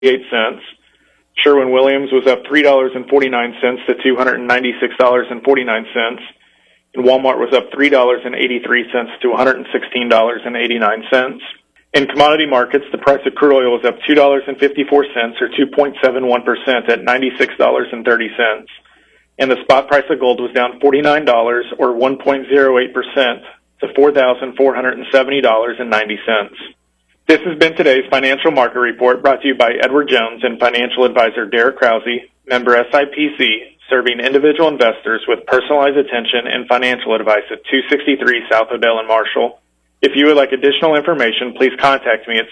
$8. Sherwin-Williams was up $3.49 to $296.49. And Walmart was up $3.83 to $116.89. In commodity markets, the price of crude oil was up $2.54 or 2.71% at $96.30. And the spot price of gold was down $49 or 1.08% to $4,470.90. This has been today's Financial Market Report, brought to you by Edward Jones and financial advisor Derek Krause, member SIPC, serving individual investors with personalized attention and financial advice at 263 South Odell in Marshall. If you would like additional information, please contact me at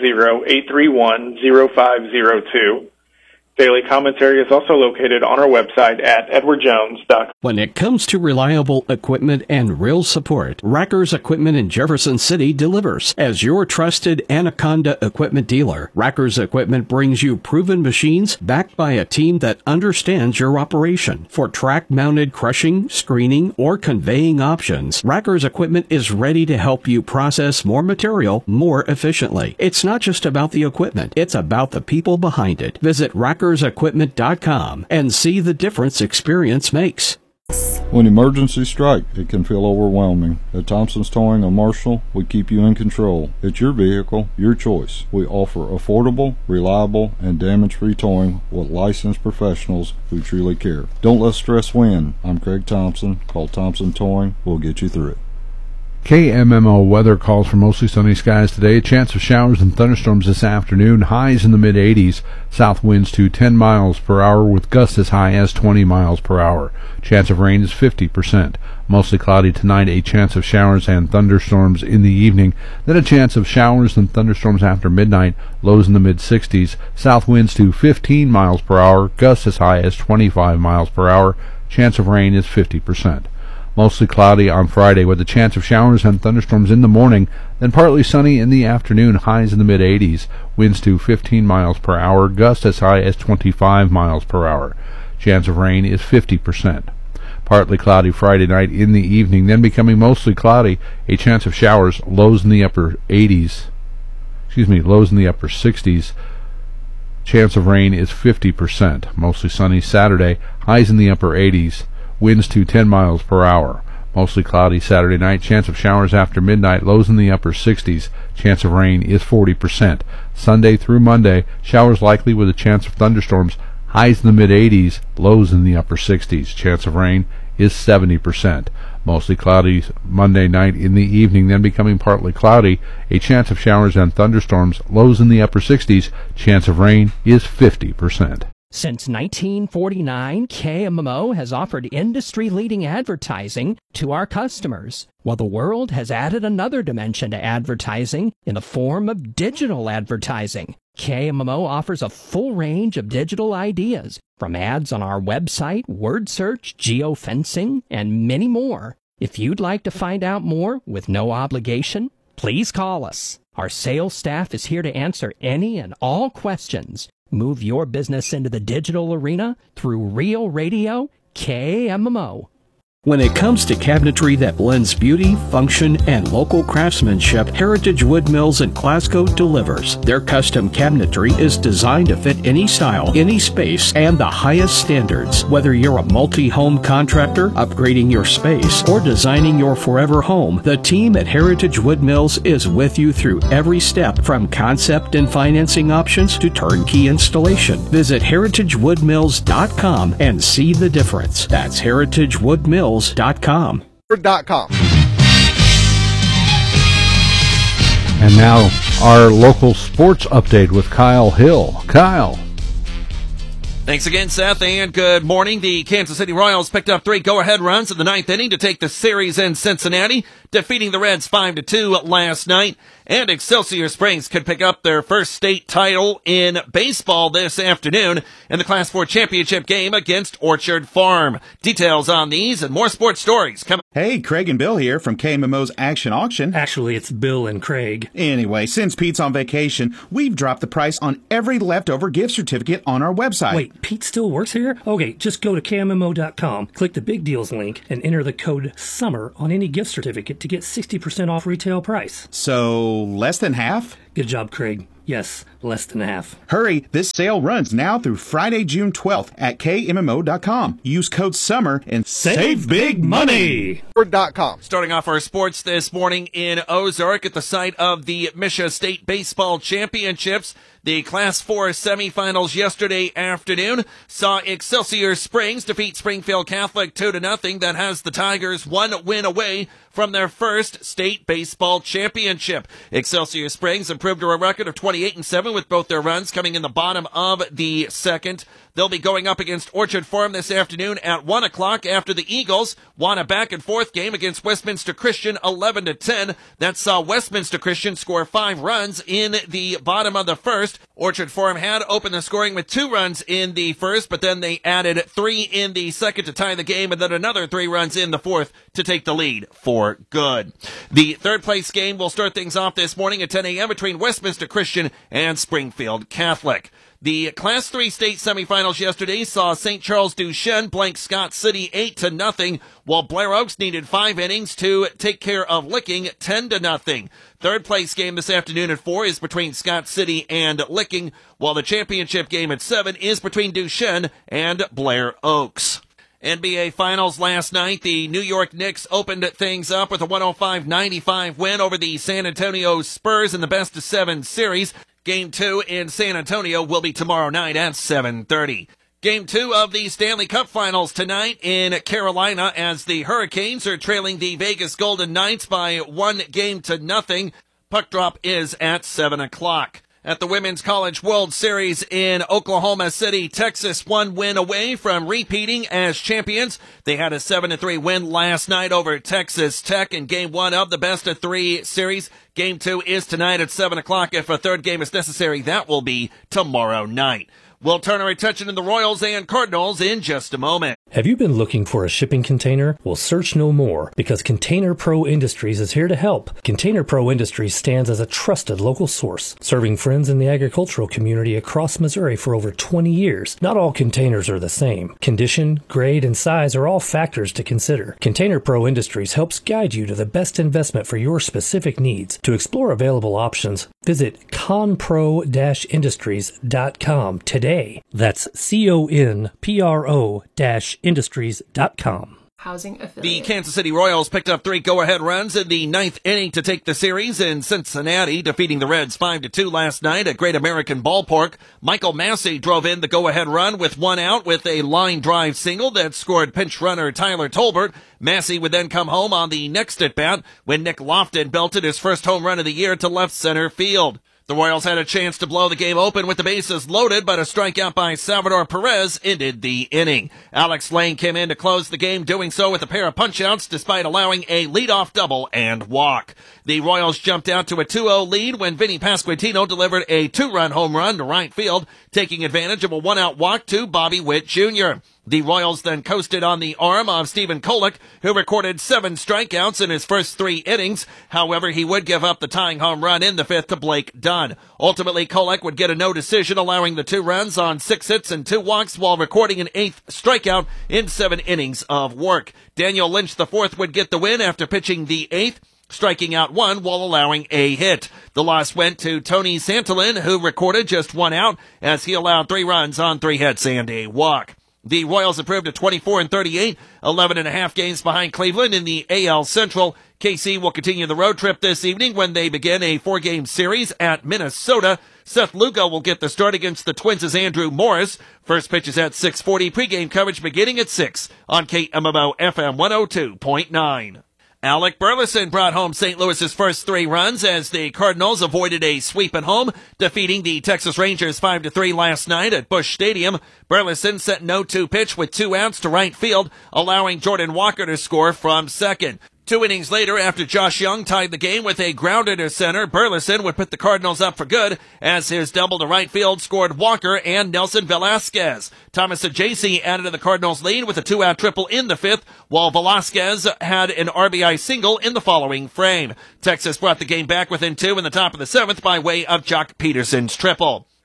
660-831-0502. Daily commentary is also located on our website at edwardjones.com. When it comes to reliable equipment and real support, Rackers Equipment in Jefferson City delivers. As your trusted Anaconda equipment dealer, Rackers Equipment brings you proven machines backed by a team that understands your operation. For track-mounted crushing, screening, or conveying options, Rackers Equipment is ready to help you process more material more efficiently. It's not just about the equipment, it's about the people behind it. Visit rackersequipment.com and see the difference experience makes. When emergencies strike, it can feel overwhelming. At Thompson's Towing of Marshall, we keep you in control. It's your vehicle, your choice. We offer affordable, reliable, and damage-free towing with licensed professionals who truly care. Don't let stress win. I'm Craig Thompson. Call Thompson Towing. We'll get you through it. KMMO weather calls for mostly sunny skies today. A chance of showers and thunderstorms this afternoon. Highs in the mid-80s. South winds to 10 miles per hour with gusts as high as 20 miles per hour. Chance of rain is 50%. Mostly cloudy tonight. A chance of showers and thunderstorms in the evening. Then a chance of showers and thunderstorms after midnight. Lows in the mid-60s. South winds to 15 miles per hour. Gusts as high as 25 miles per hour. Chance of rain is 50%. Mostly cloudy on Friday with a chance of showers and thunderstorms in the morning, then partly sunny in the afternoon, highs in the mid-80s, winds to 15 miles per hour, gusts as high as 25 miles per hour. Chance of rain is 50%. Partly cloudy Friday night in the evening, then becoming mostly cloudy, a chance of showers, lows in the upper 60s. Chance of rain is 50%. Mostly sunny Saturday, highs in the upper 80s. Winds to 10 miles per hour. Mostly cloudy Saturday night. Chance of showers after midnight. Lows in the upper 60s. Chance of rain is 40%. Sunday through Monday, showers likely with a chance of thunderstorms. Highs in the mid-80s. Lows in the upper 60s. Chance of rain is 70%. Mostly cloudy Monday night in the evening, then becoming partly cloudy. A chance of showers and thunderstorms. Lows in the upper 60s. Chance of rain is 50%. Since 1949, KMMO has offered industry-leading advertising to our customers, while the world has added another dimension to advertising in the form of digital advertising. KMMO offers a full range of digital ideas, from ads on our website, word search, geofencing, and many more. If you'd like to find out more with no obligation, please call us. Our sales staff is here to answer any and all questions. Move your business into the digital arena through Real Radio KMMO. When it comes to cabinetry that blends beauty, function, and local craftsmanship, Heritage Wood Mills in Glasgow delivers. Their custom cabinetry is designed to fit any style, any space, and the highest standards. Whether you're a multi-home contractor, upgrading your space, or designing your forever home, the team at Heritage Wood Mills is with you through every step, from concept and financing options to turnkey installation. Visit heritagewoodmills.com and see the difference. That's heritagewoodmills.com. .com. And now our local sports update with Kyle Hill. Kyle. Thanks again, Seth, and good morning. The Kansas City Royals picked up 3 go-ahead runs in the 9th inning to take the series in Cincinnati, defeating the Reds 5-2 last night. And Excelsior Springs could pick up their first state title in baseball this afternoon in the Class 4 championship game against Orchard Farm. Details on these and more sports stories coming. Hey, Craig and Bill here from KMMO's Action Auction. Actually, it's Bill and Craig. Anyway, since Pete's on vacation, we've dropped the price on every leftover gift certificate on our website. Wait, Pete still works here? Okay, just go to KMMO.com, click the Big Deals link, and enter the code SUMMER on any gift certificate to get 60% off retail price. So, less than half? Good job, Craig. Yes, less than half. Hurry, this sale runs now through Friday, June 12th at KMMO.com. Use code SUMMER and save big money. Starting off our sports this morning in Ozark at the site of the Misha State Baseball Championships. The Class 4 semifinals yesterday afternoon saw Excelsior Springs defeat Springfield Catholic 2-0. That has the Tigers one win away from their first state baseball championship. Excelsior Springs improved to a record of 28-7 with both their runs coming in the bottom of the second. They'll be going up against Orchard Farm this afternoon at 1 o'clock after the Eagles won a back-and-forth game against Westminster Christian 11-10. That saw Westminster Christian score 5 runs in the bottom of the first. Orchard Farm had opened the scoring with 2 runs in the first, but then they added 3 in the second to tie the game, and then another 3 runs in the fourth to take the lead for good. The third-place game will start things off this morning at 10 a.m. between Westminster Christian and Springfield Catholic. The Class 3 state semifinals yesterday saw St. Charles Duchesne blank Scott City 8-0, while Blair Oaks needed 5 innings to take care of Licking 10-0. Third place game this afternoon at 4 is between Scott City and Licking, while the championship game at 7 is between Duchesne and Blair Oaks. NBA Finals last night, the New York Knicks opened things up with a 105-95 win over the San Antonio Spurs in the best-of-7 series. Game 2 in San Antonio will be tomorrow night at 7:30. Game 2 of the Stanley Cup Finals tonight in Carolina as the Hurricanes are trailing the Vegas Golden Knights by 1-0. Puck drop is at 7 o'clock. At the Women's College World Series in Oklahoma City, Texas, 1 win away from repeating as champions. They had a 7-3 win last night over Texas Tech in Game 1 of the best-of-3 series. Game 2 is tonight at 7 o'clock. If a third game is necessary, that will be tomorrow night. We'll turn our attention to the Royals and Cardinals in just a moment. Have you been looking for a shipping container? Well, search no more, because Container Pro Industries is here to help. Container Pro Industries stands as a trusted local source, serving friends in the agricultural community across Missouri for over 20 years. Not all containers are the same. Condition, grade, and size are all factors to consider. Container Pro Industries helps guide you to the best investment for your specific needs. To explore available options, visit conpro-industries.com today. That's conpro-industries.com. Housing affiliate. The Kansas City Royals picked up 3 go-ahead runs in the 9th inning to take the series in Cincinnati, defeating the Reds 5-2 last night at Great American Ballpark. Michael Massey drove in the go-ahead run with 1 out with a line drive single that scored pinch runner Tyler Tolbert. Massey would then come home on the next at-bat when Nick Lofton belted his first home run of the year to left center field. The Royals had a chance to blow the game open with the bases loaded, but a strikeout by Salvador Perez ended the inning. Alex Lane came in to close the game, doing so with a pair of punch-outs despite allowing a leadoff double and walk. The Royals jumped out to a 2-0 lead when Vinny Pasquantino delivered a 2-run home run to right field, taking advantage of a 1-out walk to Bobby Witt Jr. The Royals then coasted on the arm of Stephen Kolek, who recorded 7 strikeouts in his first 3 innings. However, he would give up the tying home run in the 5th to Blake Dunn. Ultimately, Kolek would get a no decision, allowing the 2 runs on 6 hits and 2 walks while recording an 8th strikeout in 7 innings of work. Daniel Lynch IV would get the win after pitching the 8th, striking out 1 while allowing a hit. The loss went to Tony Santolin, who recorded just 1 out as he allowed 3 runs on 3 hits and a walk. The Royals improved to 24-38, 11.5 games behind Cleveland in the AL Central. KC will continue the road trip this evening when they begin a 4-game series at Minnesota. Seth Lugo will get the start against the Twins' Andrew Morris. First pitch is at 6:40. Pregame coverage beginning at 6 on KMMO FM 102.9. Alec Burleson brought home St. Louis's first 3 runs as the Cardinals avoided a sweep at home, defeating the Texas Rangers 5-3 last night at Busch Stadium. Burleson sent an 0-2 pitch with 2 outs to right field, allowing Jordan Walker to score from second. 2 innings later, after Josh Young tied the game with a grounder to center, Burleson would put the Cardinals up for good as his double to right field scored Walker and Nelson Velasquez. Thomas Ajacey added to the Cardinals' lead with a 2-out triple in the 5th, while Velasquez had an RBI single in the following frame. Texas brought the game back within 2 in the top of the 7th by way of Jock Peterson's triple.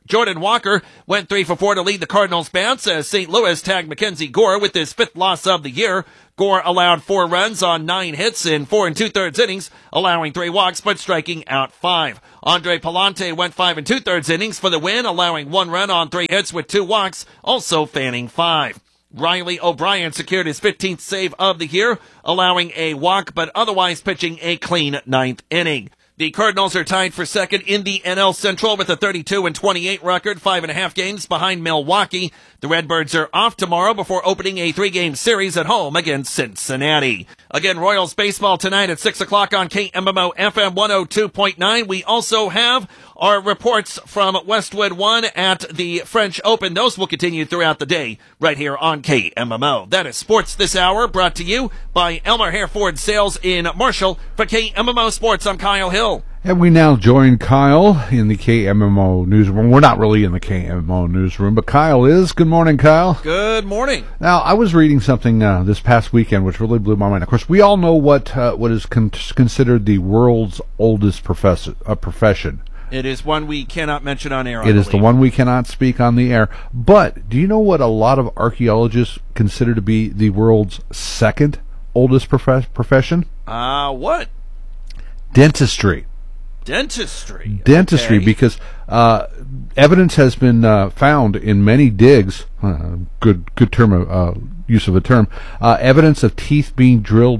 Jordan Walker went 3 for 4 to lead the Cardinals bounce as St. Louis tagged Mackenzie Gore with his 5th loss of the year. Gore allowed 4 runs on 9 hits in 4 2/3 innings, allowing 3 walks but striking out 5. Andre Palante went 5 2/3 innings for the win, allowing 1 run on 3 hits with 2 walks, also fanning 5. Riley O'Brien secured his 15th save of the year, allowing a walk but otherwise pitching a clean 9th inning. The Cardinals are tied for second in the NL Central with a 32-28 record, 5.5 games behind Milwaukee. The Redbirds are off tomorrow before opening a 3-game series at home against Cincinnati. Again, Royals baseball tonight at 6 o'clock on KMMO FM 102.9. We also have our reports from Westwood One at the French Open. Those will continue throughout the day right here on KMMO. That is Sports This Hour, brought to you by Elmer Hare Ford Sales in Marshall. For KMMO Sports, I'm Kyle Hill. And we now join Kyle in the KMMO newsroom. We're not really in the KMMO newsroom, but Kyle is. Good morning, Kyle. Good morning. Now, I was reading something this past weekend which really blew my mind. Of course, we all know what is considered the world's oldest profession. It is one we cannot mention on air. It is the one we cannot speak on the air. But do you know what a lot of archaeologists consider to be the world's second oldest profession? What? Dentistry. Dentistry, okay. Because evidence has been found in many digs. Good term of use of a term. Evidence of teeth being drilled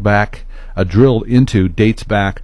into dates back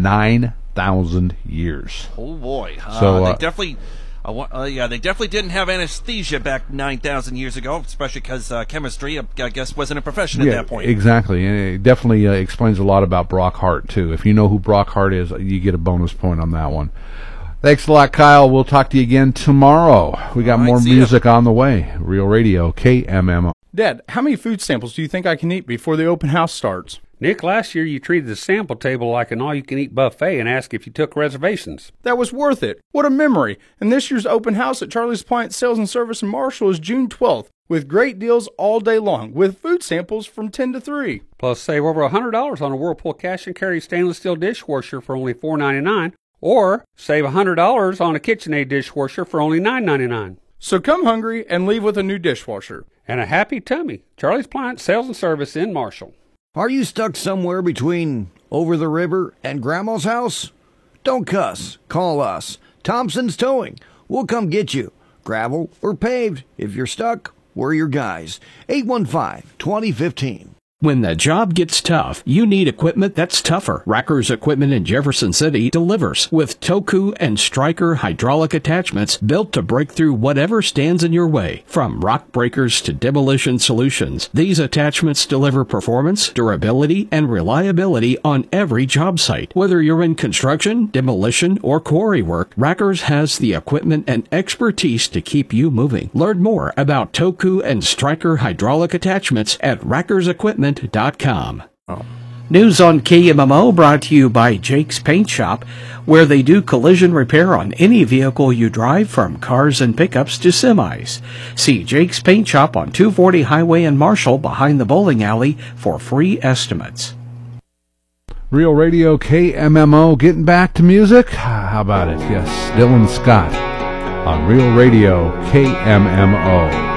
9,000 years. Oh boy! So they definitely. They definitely didn't have anesthesia back 9,000 years ago, especially because chemistry, I guess, wasn't a profession at that point. Exactly. And it definitely explains a lot about Brock Hart, too. If you know who Brock Hart is, you get a bonus point on that one. Thanks a lot, Kyle. We'll talk to you again tomorrow. We got more music on the way. Real Radio, KMMO. Dad, how many food samples do you think I can eat before the open house starts? Nick, last year you treated the sample table like an all-you-can-eat buffet and asked if you took reservations. That was worth it. What a memory. And this year's open house at Charlie's Appliance Sales and Service in Marshall is June 12th, with great deals all day long, with food samples from 10 to 3. Plus, save over $100 on a Whirlpool cash and carry stainless steel dishwasher for only $4.99, or save $100 on a KitchenAid dishwasher for only $9.99. So come hungry and leave with a new dishwasher. And a happy tummy. Charlie's Appliance Sales and Service in Marshall. Are you stuck somewhere between over the river and Grandma's house? Don't cuss. Call us. Thompson's Towing. We'll come get you. Gravel or paved. If you're stuck, we're your guys. 815-2015. When the job gets tough, you need equipment that's tougher. Racker's Equipment in Jefferson City delivers with Toku and Stryker hydraulic attachments built to break through whatever stands in your way. From rock breakers to demolition solutions, these attachments deliver performance, durability, and reliability on every job site. Whether you're in construction, demolition, or quarry work, Racker's has the equipment and expertise to keep you moving. Learn more about Toku and Stryker hydraulic attachments at rackersequipment.com. News on KMMO brought to you by Jake's Paint Shop, where they do collision repair on any vehicle you drive, from cars and pickups to semis. See Jake's Paint Shop on 240 Highway in Marshall behind the bowling alley for free estimates. Real Radio, KMMO. Getting back to music? How about it? Yes, Dylan Scott on Real Radio, KMMO.